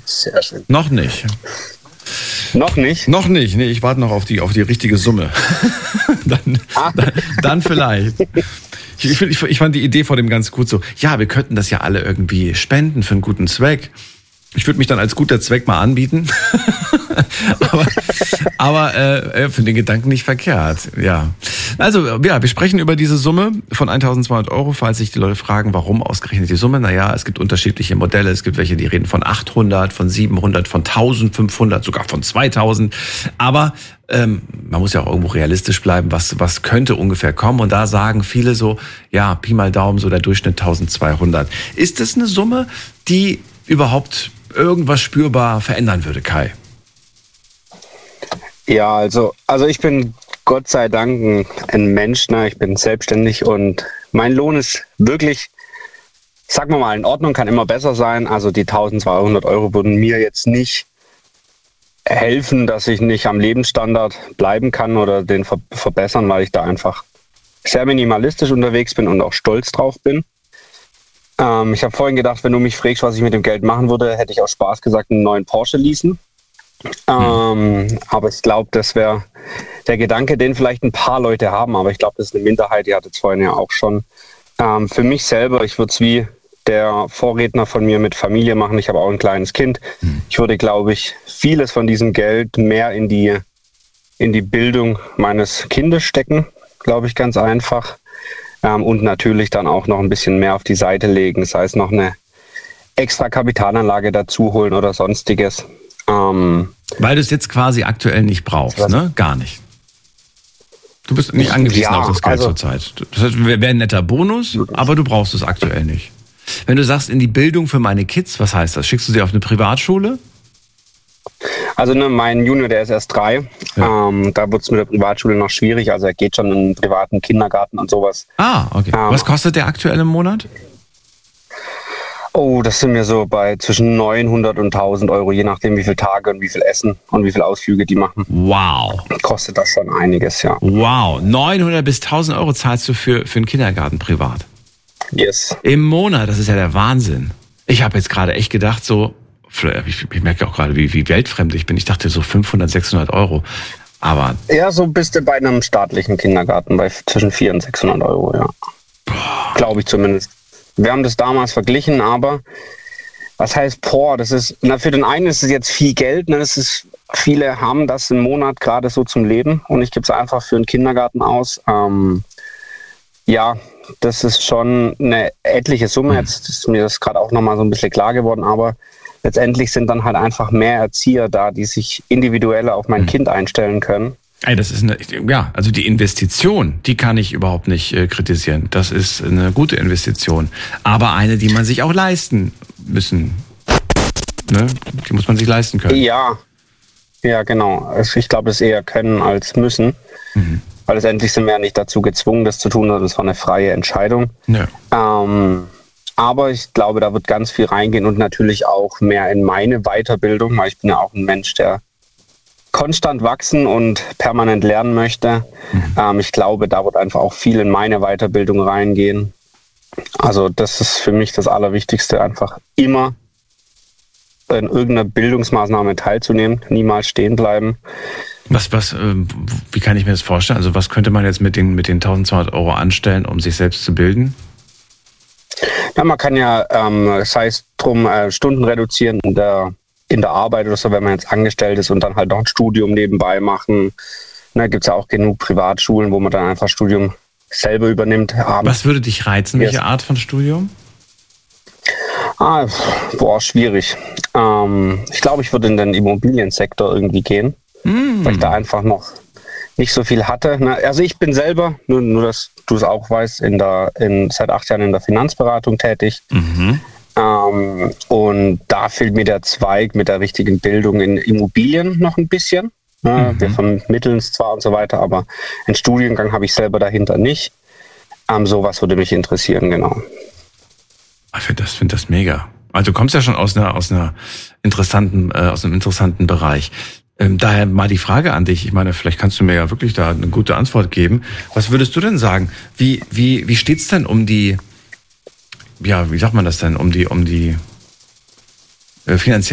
Sehr schön. Noch nicht. Noch nicht? Noch nicht. Nee, ich warte noch auf die richtige Summe. dann vielleicht. Ich fand die Idee vor dem ganz gut so. Ja, wir könnten das ja alle irgendwie spenden für einen guten Zweck. Ich würde mich dann als guter Zweck mal anbieten. aber für den Gedanken nicht verkehrt. Ja. Also, ja, wir sprechen über diese Summe von 1.200 Euro, falls sich die Leute fragen, warum ausgerechnet die Summe. Naja, es gibt unterschiedliche Modelle. Es gibt welche, die reden von 800, von 700, von 1.500, sogar von 2.000. Aber man muss ja auch irgendwo realistisch bleiben, was könnte ungefähr kommen. Und da sagen viele so, ja, Pi mal Daumen, so der Durchschnitt 1.200. Ist das eine Summe, die überhaupt irgendwas spürbar verändern würde, Kai? Ja, also ich bin Gott sei Dank ein Mensch, ne? Ich bin selbstständig und mein Lohn ist wirklich, sagen wir mal, in Ordnung, kann immer besser sein. Also die 1.200 Euro würden mir jetzt nicht helfen, dass ich nicht am Lebensstandard bleiben kann oder den verbessern, weil ich da einfach sehr minimalistisch unterwegs bin und auch stolz drauf bin. Ich habe vorhin gedacht, wenn du mich fragst, was ich mit dem Geld machen würde, hätte ich aus Spaß gesagt, einen neuen Porsche leasen. Aber ich glaube, das wäre der Gedanke, den vielleicht ein paar Leute haben, aber ich glaube, das ist eine Minderheit, die hatte es vorhin ja auch schon. Für mich selber, ich würde es wie der Vorredner von mir mit Familie machen. Ich habe auch ein kleines Kind. Ich würde, glaube ich, vieles von diesem Geld mehr in die Bildung meines Kindes stecken, glaube ich, ganz einfach. Und natürlich dann auch noch ein bisschen mehr auf die Seite legen, das heißt noch eine extra Kapitalanlage dazu holen oder sonstiges. Weil du es jetzt quasi aktuell nicht brauchst, ne? Gar nicht. Du bist nicht angewiesen auf das Geld zurzeit. Das heißt, wäre ein netter Bonus, aber du brauchst es aktuell nicht. Wenn du sagst, in die Bildung für meine Kids, was heißt das? Schickst du sie auf eine Privatschule? Also mein Junior, der ist erst 3. Ja. Da wird es mit der Privatschule noch schwierig. Also er geht schon in einen privaten Kindergarten und sowas. Ah, okay. Was kostet der aktuell im Monat? Oh, das sind wir so bei zwischen 900 und 1.000 Euro, je nachdem wie viele Tage und wie viel Essen und wie viele Ausflüge die machen. Wow. Kostet das schon einiges, ja. Wow, 900 bis 1.000 Euro zahlst du für einen Kindergarten privat? Yes. Im Monat, das ist ja der Wahnsinn. Ich habe jetzt gerade echt gedacht, so, ich merke auch gerade, wie weltfremd ich bin. Ich dachte so 500, 600 Euro. Aber ja, so bist du bei einem staatlichen Kindergarten bei zwischen 400 und 600 Euro, ja. Glaube ich zumindest. Wir haben das damals verglichen, aber was heißt, das ist, für den einen ist es jetzt viel Geld, ne? Viele haben das im Monat gerade so zum Leben und ich gebe es einfach für einen Kindergarten aus. Ja, das ist schon eine etliche Summe. Jetzt ist mir das gerade auch nochmal so ein bisschen klar geworden, aber letztendlich sind dann halt einfach mehr Erzieher da, die sich individuell auf mein Kind einstellen können. Das ist also die Investition, die kann ich überhaupt nicht kritisieren. Das ist eine gute Investition. Aber eine, die man sich auch leisten müssen. Ne? Die muss man sich leisten können. Ja, genau. Also ich glaube, das eher können als müssen. Weil letztendlich sind wir ja nicht dazu gezwungen, das zu tun. Das war eine freie Entscheidung. Ja. Aber ich glaube, da wird ganz viel reingehen und natürlich auch mehr in meine Weiterbildung, weil ich bin ja auch ein Mensch, der konstant wachsen und permanent lernen möchte. Ich glaube, da wird einfach auch viel in meine Weiterbildung reingehen. Also das ist für mich das Allerwichtigste, einfach immer in irgendeiner Bildungsmaßnahme teilzunehmen, niemals stehen bleiben. Wie kann ich mir das vorstellen? Also was könnte man jetzt mit den 1.200 Euro anstellen, um sich selbst zu bilden? Ja, man kann ja, sei es drum, Stunden reduzieren in der Arbeit oder so, wenn man jetzt angestellt ist und dann halt noch ein Studium nebenbei machen. Da gibt es ja auch genug Privatschulen, wo man dann einfach Studium selber übernimmt. Was würde dich reizen? Welche Art von Studium? Schwierig. Ich glaube, ich würde in den Immobiliensektor irgendwie gehen, weil ich da einfach noch nicht so viel hatte. Also ich bin selber, nur dass du es auch weißt, seit 8 Jahren in der Finanzberatung tätig. Und da fehlt mir der Zweig mit der richtigen Bildung in Immobilien noch ein bisschen. Wir vermitteln es zwar und so weiter, aber einen Studiengang habe ich selber dahinter nicht. Sowas würde mich interessieren, genau. Ich finde das mega. Also du kommst ja schon aus einem interessanten Bereich. Daher mal die Frage an dich. Ich meine, vielleicht kannst du mir ja wirklich da eine gute Antwort geben. Was würdest du denn sagen? Wie steht's denn um die, wie sagt man das denn, um die finanzielle